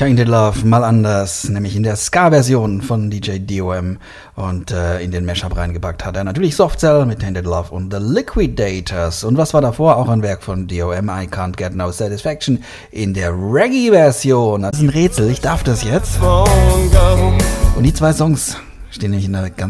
Tainted Love mal anders, nämlich in der Ska-Version von DJ DOM und in den Mashup reingepackt hat er natürlich Soft Cell mit Tainted Love und The Liquidators. Und was war davor? Auch ein Werk von DOM, I Can't Get No Satisfaction in der Reggae-Version. Das ist ein Rätsel, ich darf das jetzt. Und die zwei Songs stehen nämlich in einer ganz